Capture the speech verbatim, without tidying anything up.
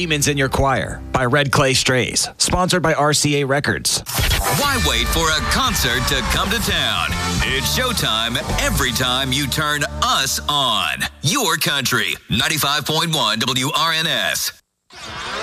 Demons in Your Choir by Red Clay Strays. Sponsored by R C A Records. Why wait for a concert to come to town? It's showtime every time you turn us on. Your country, ninety-five point one W R N S.